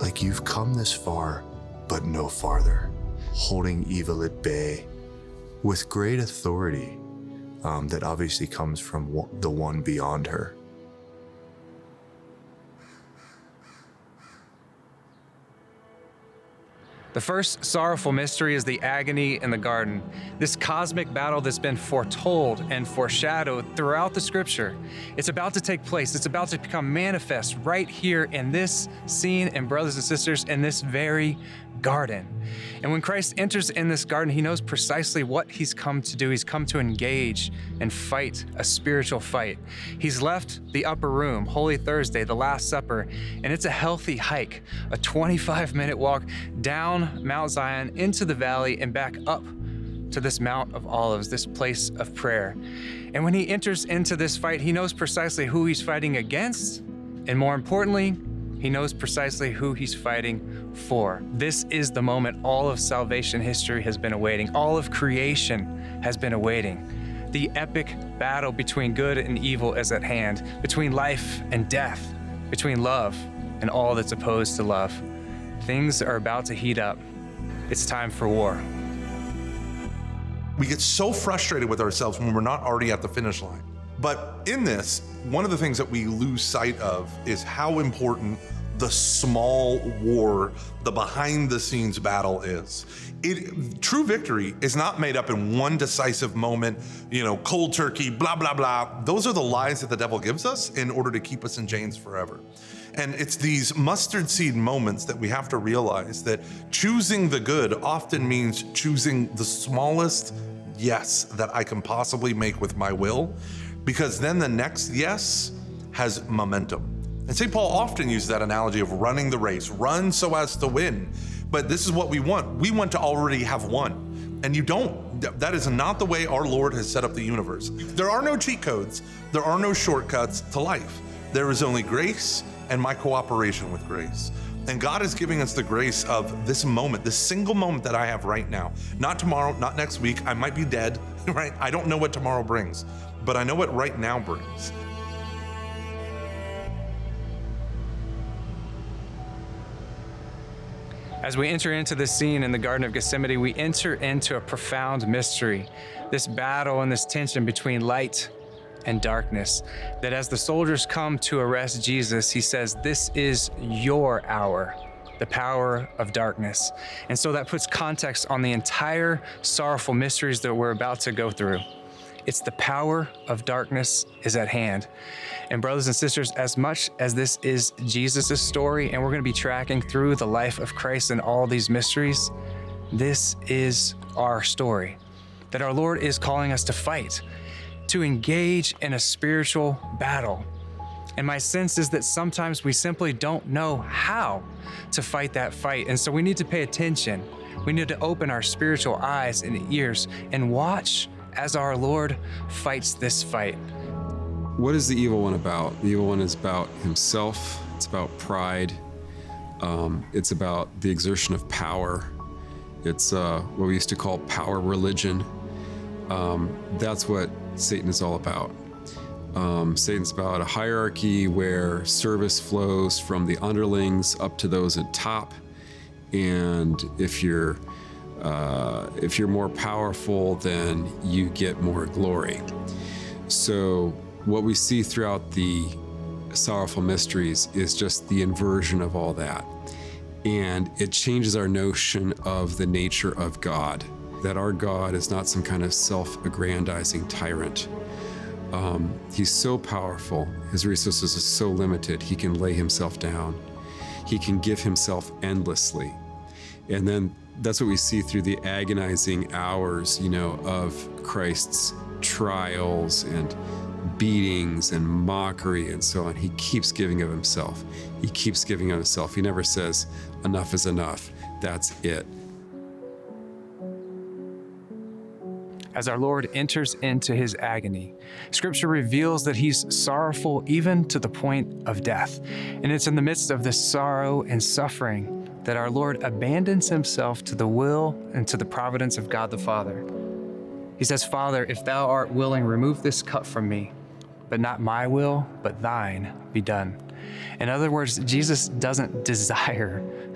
like you've come this far, but no farther, holding evil at bay with great authority that obviously comes from the one beyond her. The first sorrowful mystery is the agony in the garden. This cosmic battle that's been foretold and foreshadowed throughout the scripture. It's about to take place. It's about to become manifest right here in this scene, and brothers and sisters, in this very garden. And when Christ enters in this garden, he knows precisely what he's come to do. He's come to engage and fight a spiritual fight. He's left the upper room, Holy Thursday, the Last Supper, and it's a healthy hike, a 25-minute walk down Mount Zion into the valley and back up to this Mount of Olives, this place of prayer. And when he enters into this fight, he knows precisely who he's fighting against, and more importantly, he knows precisely who he's fighting for. This is the moment all of salvation history has been awaiting. All of creation has been awaiting. The epic battle between good and evil is at hand, between life and death, between love and all that's opposed to love. Things are about to heat up. It's time for war. We get so frustrated with ourselves when we're not already at the finish line. But in this, one of the things that we lose sight of is how important the small war, the behind the scenes battle is. True victory is not made up in one decisive moment, cold turkey, blah, blah, blah. Those are the lies that the devil gives us in order to keep us in chains forever. And it's these mustard seed moments that we have to realize that choosing the good often means choosing the smallest yes that I can possibly make with my will, because then the next yes has momentum. And St. Paul often uses that analogy of running the race, run so as to win. But this is what we want. We want to already have won. And you don't. That is not the way our Lord has set up the universe. There are no cheat codes. There are no shortcuts to life. There is only grace and my cooperation with grace. And God is giving us the grace of this moment, this single moment that I have right now. Not tomorrow, not next week. I might be dead, right? I don't know what tomorrow brings, but I know what right now brings. As we enter into this scene in the Garden of Gethsemane, we enter into a profound mystery, this battle and this tension between light and darkness, that as the soldiers come to arrest Jesus, he says, "This is your hour," the power of darkness. And so that puts context on the entire sorrowful mysteries that we're about to go through. It's the power of darkness is at hand. And brothers and sisters, as much as this is Jesus' story, and we're going to be tracking through the life of Christ and all these mysteries, this is our story, that our Lord is calling us to fight, to engage in a spiritual battle. And my sense is that sometimes we simply don't know how to fight that fight. And so we need to pay attention. We need to open our spiritual eyes and ears and watch as our Lord fights this fight. What is the evil one about? The evil one is about himself. It's about pride. It's about the exertion of power. It's what we used to call power religion. That's what Satan is all about. Satan's about a hierarchy where service flows from the underlings up to those at top. And if you're more powerful, then you get more glory. So what we see throughout the sorrowful mysteries is just the inversion of all that. And it changes our notion of the nature of God, that our God is not some kind of self-aggrandizing tyrant. He's so powerful, his resources are so limited, he can lay himself down. He can give himself endlessly. And then that's what we see through the agonizing hours, of Christ's trials and beatings and mockery and so on. He keeps giving of himself. He keeps giving of himself. He never says, enough is enough. That's it. As our Lord enters into his agony, Scripture reveals that he's sorrowful even to the point of death. And it's in the midst of this sorrow and suffering that our Lord abandons himself to the will and to the providence of God the Father. He says, "Father, if thou art willing, remove this cup from me, but not my will, but thine be done." In other words, Jesus doesn't desire